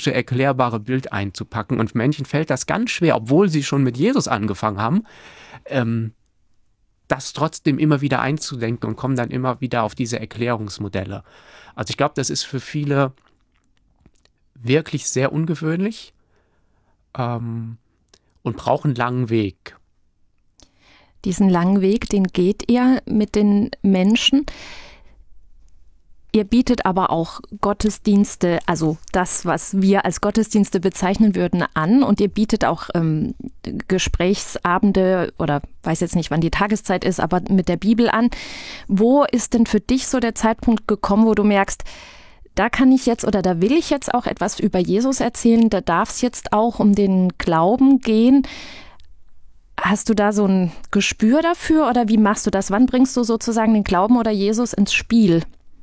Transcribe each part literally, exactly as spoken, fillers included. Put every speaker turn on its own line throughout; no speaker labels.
logische, erklärbare Bild einzupacken. Und Menschen fällt das ganz schwer, obwohl sie schon mit Jesus angefangen haben, ähm, das trotzdem immer wieder einzudenken und kommen dann immer wieder auf diese Erklärungsmodelle. Also ich glaube, das ist für viele wirklich sehr ungewöhnlich ähm, und braucht einen langen Weg.
Diesen langen Weg, den geht ihr mit den Menschen. Ihr bietet aber auch Gottesdienste, also das, was wir als Gottesdienste bezeichnen würden, an. Und ihr bietet auch ähm, Gesprächsabende oder weiß jetzt nicht, wann die Tageszeit ist, aber mit der Bibel an. Wo ist denn für dich so der Zeitpunkt gekommen, wo du merkst, da kann ich jetzt oder da will ich jetzt auch etwas über Jesus erzählen, da darf es jetzt auch um den Glauben gehen. Hast du da so ein Gespür dafür oder wie machst du das? Wann bringst du sozusagen den Glauben oder Jesus ins Spiel?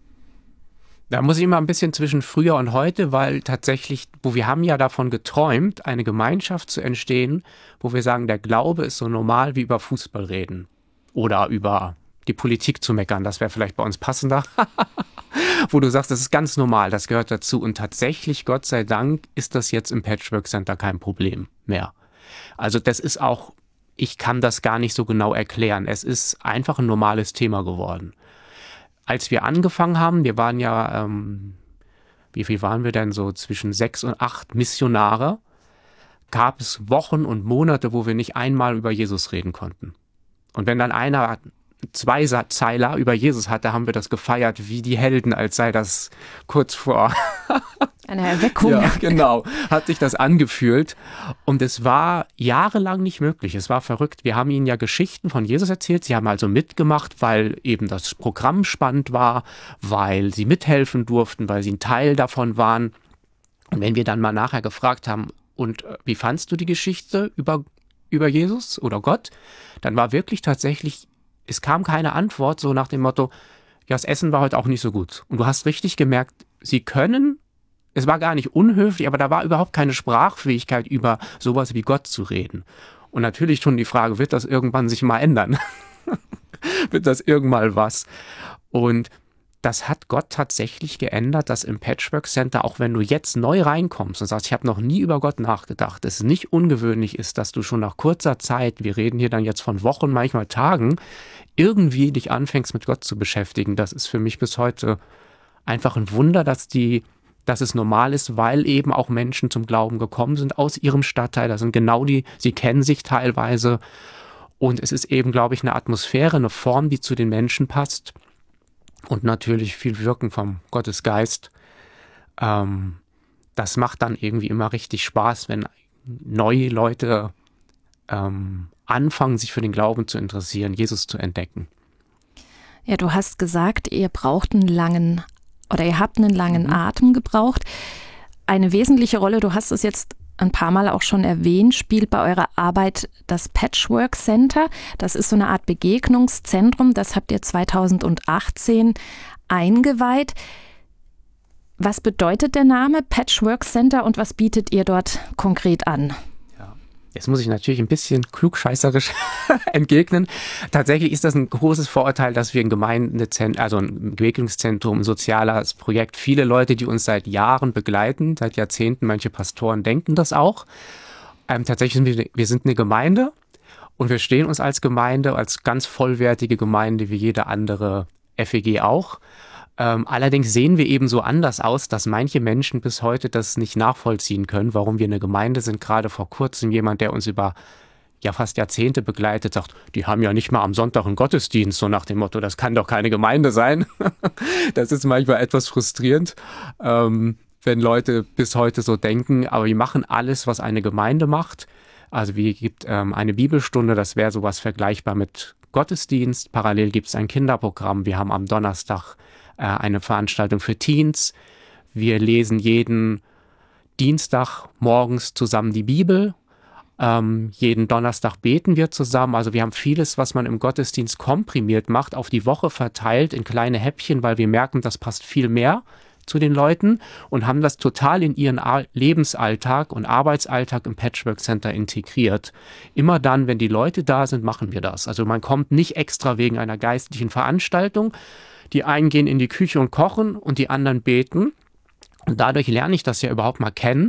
Da muss ich immer ein bisschen zwischen früher und heute, weil tatsächlich, wo wir haben ja davon geträumt, eine Gemeinschaft zu entstehen, wo wir sagen, der Glaube ist so normal wie über Fußball reden oder über die Politik zu meckern. Das wäre vielleicht bei uns passender. Wo du sagst, das ist ganz normal, das gehört dazu. Und tatsächlich, Gott sei Dank, ist das jetzt im Patchwork Center kein Problem mehr. Also das ist auch, ich kann das gar nicht so genau erklären. Es ist einfach ein normales Thema geworden. Als wir angefangen haben, wir waren ja, ähm, wie viel waren wir denn so, zwischen sechs und acht Missionare, gab es Wochen und Monate, wo wir nicht einmal über Jesus reden konnten. Und wenn dann einer zwei Zeiler über Jesus hatte, haben wir das gefeiert wie die Helden, als sei das kurz vor
eine Erweckung.
Ja, genau, hat sich das angefühlt. Und es war jahrelang nicht möglich. Es war verrückt. Wir haben ihnen ja Geschichten von Jesus erzählt. Sie haben also mitgemacht, weil eben das Programm spannend war, weil sie mithelfen durften, weil sie ein Teil davon waren. Und wenn wir dann mal nachher gefragt haben, und wie fandst du die Geschichte über, über Jesus oder Gott? Dann war wirklich tatsächlich, es kam keine Antwort, so nach dem Motto, ja, das Essen war heute auch nicht so gut. Und du hast richtig gemerkt, sie können, es war gar nicht unhöflich, aber da war überhaupt keine Sprachfähigkeit, über sowas wie Gott zu reden. Und natürlich schon die Frage, wird das irgendwann sich mal ändern? Wird das irgendwann was? Und das hat Gott tatsächlich geändert, dass im Patchwork Center, auch wenn du jetzt neu reinkommst und sagst, ich habe noch nie über Gott nachgedacht, es nicht ungewöhnlich ist, dass du schon nach kurzer Zeit, wir reden hier dann jetzt von Wochen, manchmal Tagen, irgendwie dich anfängst mit Gott zu beschäftigen. Das ist für mich bis heute einfach ein Wunder, dass die, dass es normal ist, weil eben auch Menschen zum Glauben gekommen sind aus ihrem Stadtteil. Das sind genau die, sie kennen sich teilweise. Und es ist eben, glaube ich, eine Atmosphäre, eine Form, die zu den Menschen passt. Und natürlich viel Wirken vom Gottesgeist. Ähm, das macht dann irgendwie immer richtig Spaß, wenn neue Leute ähm, anfangen, sich für den Glauben zu interessieren, Jesus zu entdecken.
Ja, du hast gesagt, ihr braucht einen langen, oder ihr habt einen langen mhm. Atem gebraucht. Eine wesentliche Rolle, du hast es jetzt ein paar Mal auch schon erwähnt, spielt bei eurer Arbeit das Patchwork Center. Das ist so eine Art Begegnungszentrum, das habt ihr zweitausendachtzehn eingeweiht. Was bedeutet der Name Patchwork Center und was bietet ihr dort konkret an?
Jetzt muss ich natürlich ein bisschen klugscheißerisch entgegnen. Tatsächlich ist das ein großes Vorurteil, dass wir ein Gemeindezentrum, also ein Begegnungszentrum, ein soziales Projekt, viele Leute, die uns seit Jahren begleiten, seit Jahrzehnten, manche Pastoren denken das auch. Ähm, tatsächlich sind wir, wir sind eine Gemeinde und wir stehen uns als Gemeinde, als ganz vollwertige Gemeinde wie jede andere F E G auch. Ähm, allerdings sehen wir eben so anders aus, dass manche Menschen bis heute das nicht nachvollziehen können, warum wir eine Gemeinde sind. Gerade vor kurzem jemand, der uns über ja fast Jahrzehnte begleitet, sagt, die haben ja nicht mal am Sonntag einen Gottesdienst, so nach dem Motto, das kann doch keine Gemeinde sein. Das ist manchmal etwas frustrierend, ähm, wenn Leute bis heute so denken, aber wir machen alles, was eine Gemeinde macht. Also wie gibt ähm, eine Bibelstunde, das wäre sowas vergleichbar mit Gottesdienst. Parallel gibt es ein Kinderprogramm. Wir haben am Donnerstag eine Veranstaltung für Teens. Wir lesen jeden Dienstag morgens zusammen die Bibel. Ähm, jeden Donnerstag beten wir zusammen. Also wir haben vieles, was man im Gottesdienst komprimiert macht, auf die Woche verteilt in kleine Häppchen, weil wir merken, das passt viel mehr zu den Leuten und haben das total in ihren Lebensalltag und Arbeitsalltag im Patchwork Center integriert. Immer dann, wenn die Leute da sind, machen wir das. Also man kommt nicht extra wegen einer geistlichen Veranstaltung. Die einen gehen in die Küche und kochen und die anderen beten. Und dadurch lerne ich das ja überhaupt mal kennen.